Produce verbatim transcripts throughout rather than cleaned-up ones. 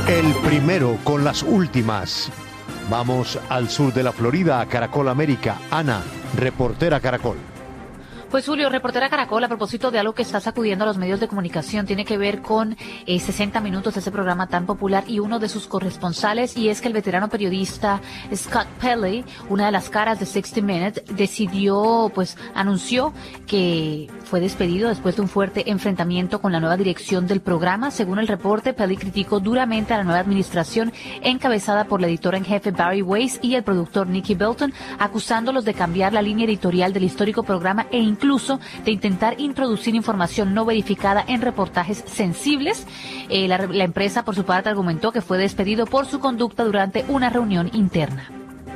El primero con las últimas. Vamos al sur de la Florida, a Caracol América. Ana, reportera Caracol. Pues Julio, reportera Caracol, a propósito de algo que está sacudiendo a los medios de comunicación, tiene que ver con eh, sesenta minutos, ese programa tan popular, y uno de sus corresponsales, y es que el veterano periodista Scott Pelley, una de las caras de sesenta Minutes, decidió, pues, anunció que fue despedido después de un fuerte enfrentamiento con la nueva dirección del programa. Según el reporte, Pelley criticó duramente a la nueva administración encabezada por la editora en jefe Barry Weiss y el productor Nicky Belton, acusándolos de cambiar la línea editorial del histórico programa e incluso de intentar introducir información no verificada en reportajes sensibles. Eh, la, la empresa, por su parte, argumentó que fue despedido por su conducta durante una reunión interna.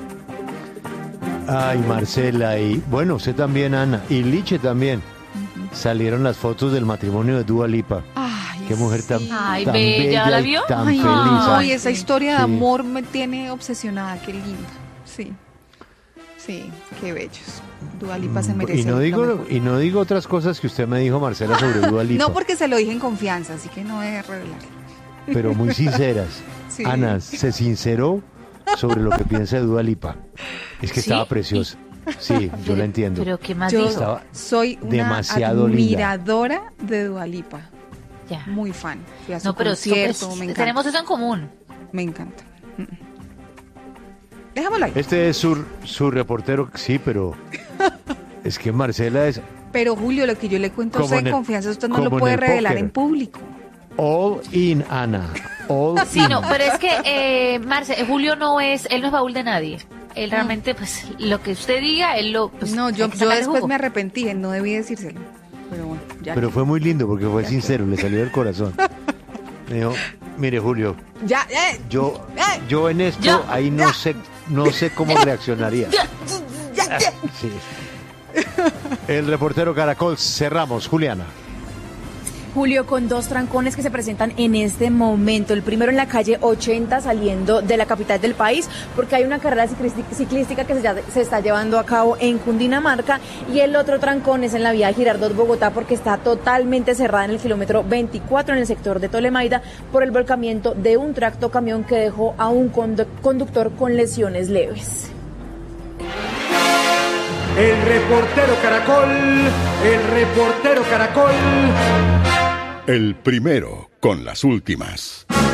Ay, Marcela, y bueno, usted también, Ana, y Liche también. Uh-huh. Salieron las fotos del matrimonio de Dua Lipa. Ay, qué mujer tan, sí. Ay, tan bella, bella ¿la y vio? tan Ay, feliz. Ay, esa historia de sí. amor me tiene obsesionada, qué linda. Sí, sí, qué bellos. Dua Lipa se merece. Y no digo y no digo otras cosas que usted me dijo, Marcela, sobre Dua Lipa. No, porque se lo dije en confianza, así que no he revelar. Pero muy sinceras. Sí. Ana se sinceró sobre lo que piensa de Dua Lipa. Es que ¿Sí? estaba preciosa. Sí, yo la entiendo. Pero ¿qué más Yo dijo? Estaba soy una demasiado admiradora linda. de Dua Lipa. Ya. Muy fan. Fui a su No, pero concierto, es- me encanta. tenemos eso en común. Me encanta. Déjamelo ahí. Este es su, su reportero, sí, pero es que Marcela es Pero Julio, lo que yo le cuento a Como usted en en el- confianza, usted no como lo en puede el revelar póker. en público. all in, Ana. All Sí, in. no, pero es que, eh, Marce, Julio no es, él no es baúl de nadie. Él realmente, pues, lo que usted diga, él lo... Pues, no, yo, hay que yo sacarle después jugo. me arrepentí, no debí decírselo. Pero bueno, ya. Pero fue muy lindo porque fue sincero, le salió del corazón. Me dijo, mire, Julio, Ya, eh, yo, eh, yo en esto Ya, ahí no ya. sé, no sé cómo reaccionaría. ya, ya. Sí. El reportero Caracol, cerramos, Juliana. Julio, con dos trancones que se presentan en este momento. El primero en la calle ochenta, saliendo de la capital del país, porque hay una carrera ciclística que se, ya, se está llevando a cabo en Cundinamarca, y el otro trancón es en la vía Girardot Bogotá, porque está totalmente cerrada en el kilómetro veinticuatro, en el sector de Tolemaida, por el volcamiento de un tractocamión que dejó a un condu- conductor con lesiones leves. El reportero Caracol, el reportero Caracol. El primero con las últimas.